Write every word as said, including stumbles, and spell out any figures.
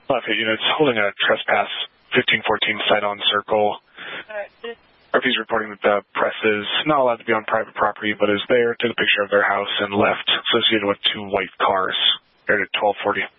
Lafayette units holding a trespass fifteen fourteen site on circle. R P's reporting that the press is not allowed to be on private property, but is there, took a picture of their house and left, associated with two white cars. Aired at twelve forty.